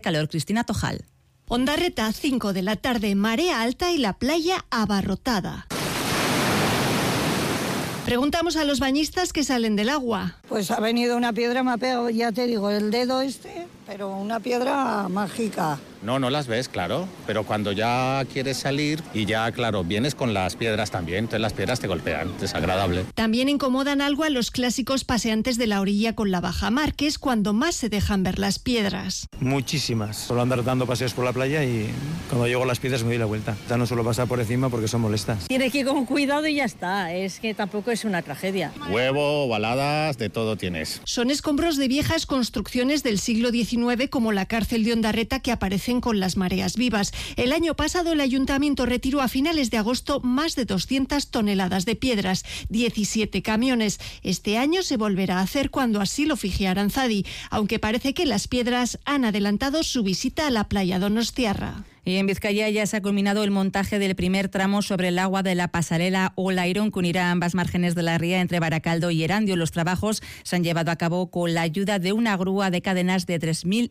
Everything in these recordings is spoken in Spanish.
calor. Cristina Tojal. Ondarreta, 5 de la tarde, marea alta y la playa abarrotada. Preguntamos a los bañistas que salen del agua. Pues ha venido una piedra, me ha pegado, ya te digo, el dedo pero una piedra mágica. No las ves, claro, pero cuando ya quieres salir y ya, claro, vienes con las piedras también, entonces las piedras te golpean, desagradable. También incomodan algo a los clásicos paseantes de la orilla con la bajamar, que es cuando más se dejan ver las piedras. Muchísimas. Suelo andar dando paseos por la playa y cuando llego a las piedras me doy la vuelta. Ya no suelo pasar por encima porque son molestas. Tienes que ir con cuidado y ya está, es que tampoco es una tragedia. Huevo, baladas, de todo tienes. Son escombros de viejas construcciones del siglo XIX, como la cárcel de Ondarreta, que aparecen con las mareas vivas. El año pasado el ayuntamiento retiró a finales de agosto más de 200 toneladas de piedras, 17 camiones. Este año se volverá a hacer cuando así lo fije Aranzadi, aunque parece que las piedras han adelantado su visita a la playa donostiarra. Y en Vizcaya ya se ha culminado el montaje del primer tramo sobre el agua de la pasarela All-Iron que unirá ambas márgenes de la ría entre Baracaldo y Erandio. Los trabajos se han llevado a cabo con la ayuda de una grúa de cadenas de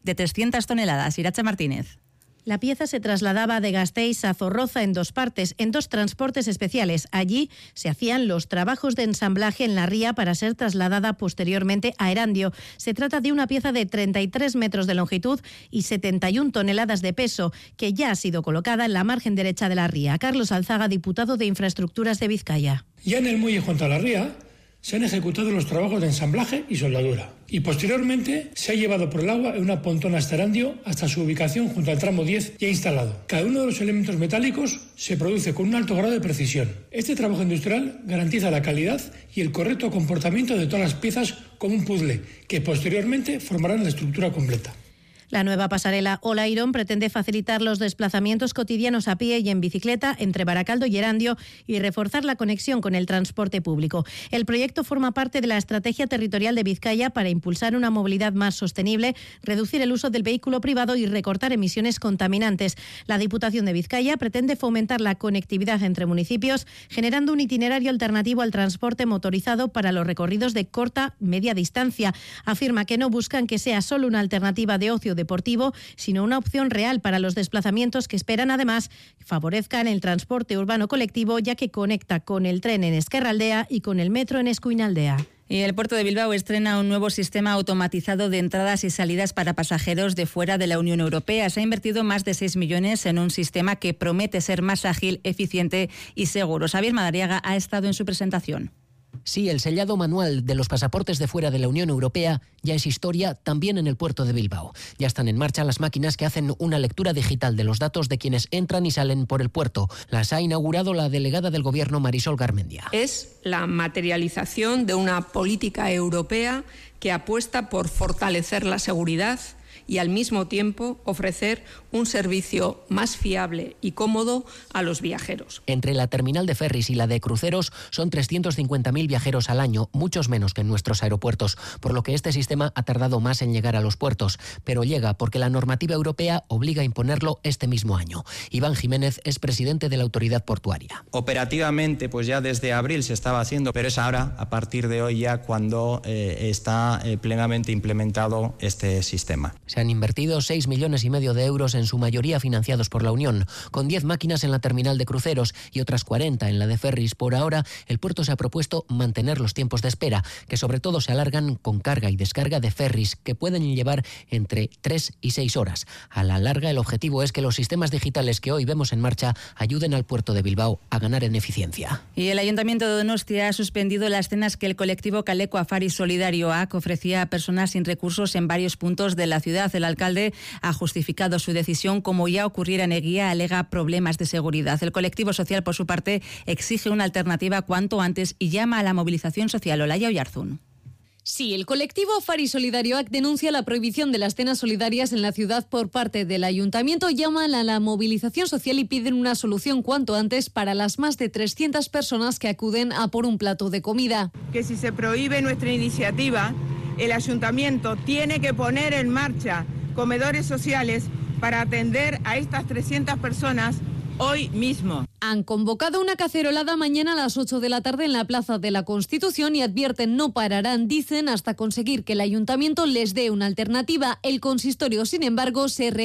300 toneladas. Iracha Martínez. La pieza se trasladaba de Gasteiz a Zorroza en 2 partes, en 2 transportes especiales. Allí se hacían los trabajos de ensamblaje en la ría para ser trasladada posteriormente a Erandio. Se trata de una pieza de 33 metros de longitud y 71 toneladas de peso, que ya ha sido colocada en la margen derecha de la ría. Carlos Alzaga, diputado de Infraestructuras de Vizcaya. Ya en el muelle junto a la ría se han ejecutado los trabajos de ensamblaje y soldadura. Y posteriormente se ha llevado por el agua en una pontona hasta Erandio hasta su ubicación junto al tramo 10 ya instalado. Cada uno de los elementos metálicos se produce con un alto grado de precisión. Este trabajo industrial garantiza la calidad y el correcto comportamiento de todas las piezas como un puzzle que posteriormente formarán la estructura completa. La nueva pasarela All-Iron pretende facilitar los desplazamientos cotidianos a pie y en bicicleta entre Baracaldo y Erandio y reforzar la conexión con el transporte público. El proyecto forma parte de la Estrategia Territorial de Vizcaya para impulsar una movilidad más sostenible, reducir el uso del vehículo privado y recortar emisiones contaminantes. La Diputación de Vizcaya pretende fomentar la conectividad entre municipios, generando un itinerario alternativo al transporte motorizado para los recorridos de corta-media distancia. Afirma que no buscan que sea solo una alternativa de ocio deportivo, sino una opción real para los desplazamientos que esperan además favorezcan el transporte urbano colectivo, ya que conecta con el tren en Ezkerraldea y con el metro en Eskuinaldea. Y el puerto de Bilbao estrena un nuevo sistema automatizado de entradas y salidas para pasajeros de fuera de la Unión Europea. Se ha invertido más de 6 millones en un sistema que promete ser más ágil, eficiente y seguro. Xavier Madariaga ha estado en su presentación. Sí, el sellado manual de los pasaportes de fuera de la Unión Europea ya es historia también en el puerto de Bilbao. Ya están en marcha las máquinas que hacen una lectura digital de los datos de quienes entran y salen por el puerto. Las ha inaugurado la delegada del Gobierno, Marisol Garmendia. Es la materialización de una política europea que apuesta por fortalecer la seguridad y al mismo tiempo ofrecer un servicio más fiable y cómodo a los viajeros. Entre la terminal de ferries y la de cruceros son 350.000 viajeros al año, muchos menos que en nuestros aeropuertos, por lo que este sistema ha tardado más en llegar a los puertos, pero llega porque la normativa europea obliga a imponerlo este mismo año. Iván Jiménez es presidente de la autoridad portuaria. Operativamente, pues ya desde abril se estaba haciendo, pero es ahora, a partir de hoy ya, cuando está plenamente implementado este sistema. Se han invertido 6,5 millones de euros, en su mayoría financiados por la Unión, con 10 máquinas en la terminal de cruceros y otras 40 en la de ferries. Por ahora, el puerto se ha propuesto mantener los tiempos de espera, que sobre todo se alargan con carga y descarga de ferries, que pueden llevar entre 3 y 6 horas. A la larga, el objetivo es que los sistemas digitales que hoy vemos en marcha ayuden al puerto de Bilbao a ganar en eficiencia. Y el Ayuntamiento de Donostia ha suspendido las cenas que el colectivo Kaleko Afari Solidario AC ofrecía a personas sin recursos en varios puntos de la ciudad. El alcalde ha justificado su decisión. Como ya ocurriera en Eguía, alega problemas de seguridad. El colectivo social, por su parte, exige una alternativa cuanto antes y llama a la movilización social. Olaya Oyarzún. Sí, el colectivo Afari Solidario AC denuncia la prohibición de las cenas solidarias en la ciudad por parte del ayuntamiento, llaman a la movilización social y piden una solución cuanto antes para las más de 300 personas que acuden a por un plato de comida. Que si se prohíbe nuestra iniciativa, el ayuntamiento tiene que poner en marcha comedores sociales para atender a estas 300 personas hoy mismo. Han convocado una cacerolada mañana a las 8 de la tarde en la Plaza de la Constitución y advierten no pararán, dicen, hasta conseguir que el ayuntamiento les dé una alternativa. El consistorio, sin embargo, se